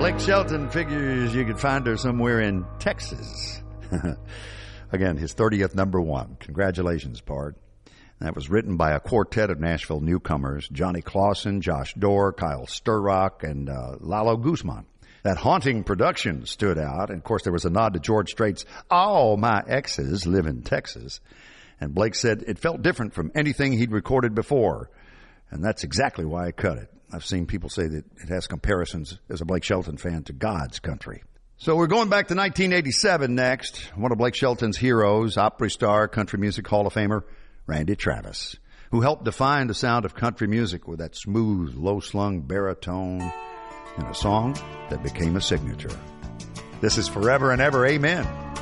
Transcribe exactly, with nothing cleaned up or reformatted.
Blake Shelton figures you could find her somewhere in Texas. Again, his thirtieth number one. Congratulations, Pard. That was written by a quartet of Nashville newcomers, Johnny Clausen, Josh Dorr, Kyle Sturrock, and uh, Lalo Guzman. That haunting production stood out. And, of course, there was a nod to George Strait's All My Exes Live in Texas. And Blake said it felt different from anything he'd recorded before. And that's exactly why I cut it. I've seen people say that it has comparisons, as a Blake Shelton fan, to God's Country. So we're going back to nineteen eighty-seven next. One of Blake Shelton's heroes, Opry star, Country Music Hall of Famer, Randy Travis, who helped define the sound of country music with that smooth, low-slung baritone in a song that became a signature. This is Forever and Ever, Amen.